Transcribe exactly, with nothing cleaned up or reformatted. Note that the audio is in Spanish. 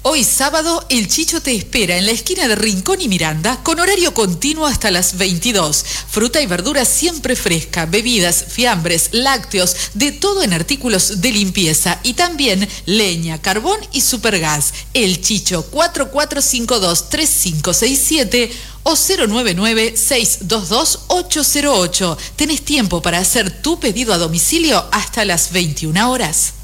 Hoy sábado, el Chicho te espera en la esquina de Rincón y Miranda con horario continuo hasta las veintidós. Fruta y verdura siempre fresca, bebidas, fiambres, lácteos, de todo en artículos de limpieza y también leña, carbón y supergas. El Chicho cuatro cuatro cinco dos tres cinco seis siete o cero nueve nueve seis dos dos ocho cero ocho. Tenés tiempo para hacer tu pedido a domicilio hasta las veintiuna horas.